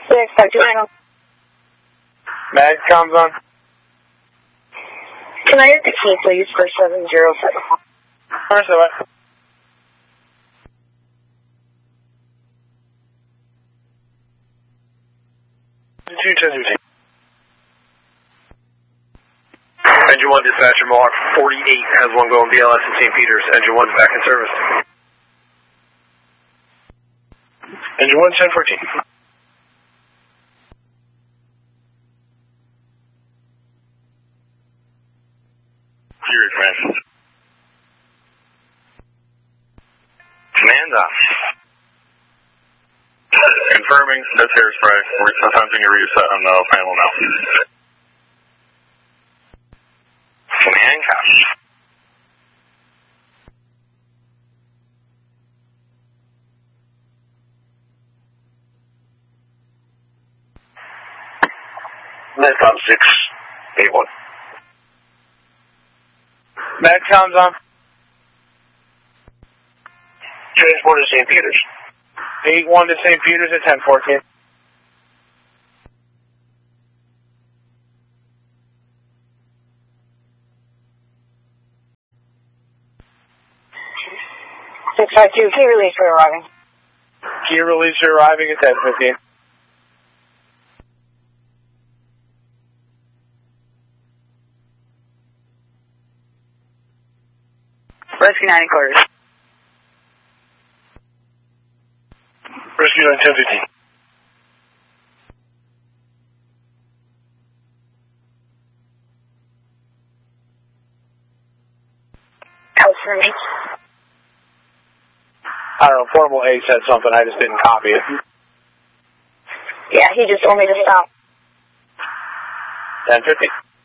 652. Mag comms on. Can I get the key, please, for 707? First of all. 210. Engine 1 dispatcher, Mohawk 48 has one going BLS in St. Peters. Engine 1's back in service. Engine 1, 1014. Fury command. Command off. Confirming, that's hairspray. We're attempting a reset on the panel now. Command copy. Netcom 681. Mag comms on. Transport to St. Peters. 81 to St. Peters at 1014. Key release for arriving. Key release for arriving at 1015. Rescue 90 quarters. Rescue 9, 1015. House for me. I don't know, Portable A said something, I just didn't copy it. Yeah, he just told me to stop. 1050.